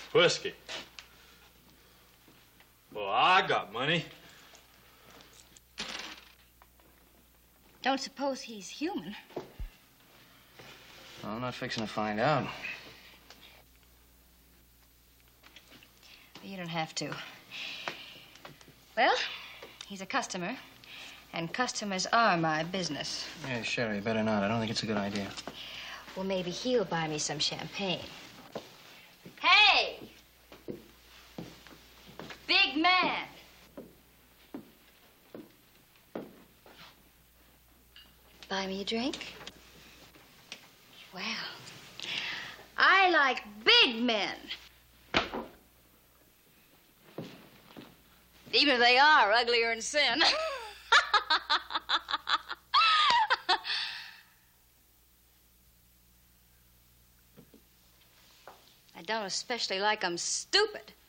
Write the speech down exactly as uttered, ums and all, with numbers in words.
Whiskey. Well, I got money. Don't suppose he's human. Well, I'm not fixing to find out. You don't have to. Well, he's a customer, and customers are my business. Yeah, Sherry, better not. I don't think it's a good idea. Well, maybe he'll buy me some champagne. Hey! Big man! Buy me a drink? Well, I like big men. Even if they are uglier in sin. I don't especially like 'em stupid.